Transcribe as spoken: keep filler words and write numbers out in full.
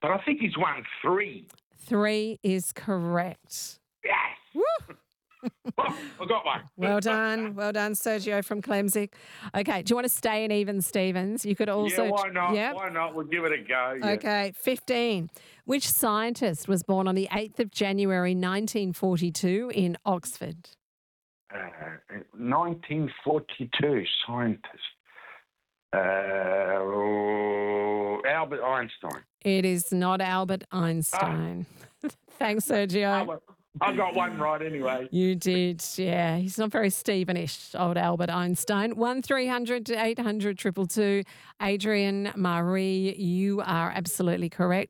but I think he's won three. Three is correct. Yes. Woo! Oh, I got one. Well done. Well done, Sergio from Clemsic. Okay, do you want to stay in even, Stevens? You could also... yeah, why not? Yeah. Why not? We'll give it a go. Yeah. Okay, fifteen. Which scientist was born on the eighth of January nineteen forty-two in Oxford? Uh, nineteen forty-two, scientist. Uh, oh, Albert Einstein. It is not Albert Einstein. Thanks, Sergio. Oh, I got one right anyway. You did, yeah. He's not very Stephenish, old Albert Einstein. one three hundred to eight hundred two two two. Adrian, Marie, you are absolutely correct.